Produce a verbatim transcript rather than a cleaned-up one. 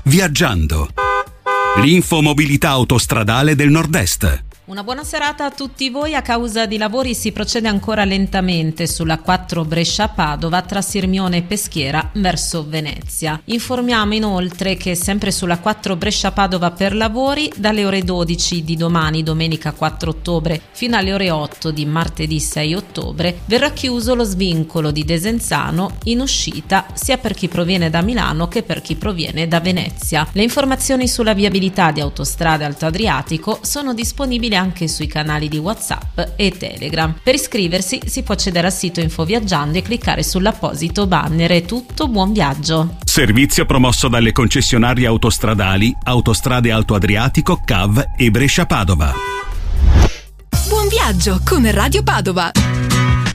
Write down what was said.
Viaggiando. L'infomobilità autostradale del Nord-Est. Una buona serata a tutti voi. A causa di lavori si procede ancora lentamente sulla quattro Brescia-Padova tra Sirmione e Peschiera verso Venezia. Informiamo inoltre che sempre sulla quattro Brescia-Padova per lavori dalle ore dodici di domani, domenica quattro ottobre, fino alle ore otto di martedì sei ottobre verrà chiuso lo svincolo di Desenzano in uscita sia per chi proviene da Milano che per chi proviene da Venezia. Le informazioni sulla viabilità di Autostrade Alto Adriatico sono disponibili anche sui canali di WhatsApp e Telegram. Per iscriversi si può accedere al sito Infoviaggiando e cliccare sull'apposito banner. È tutto, buon viaggio. Servizio promosso dalle concessionarie autostradali Autostrade Alto Adriatico, C A V e Brescia Padova. Buon viaggio con Radio Padova.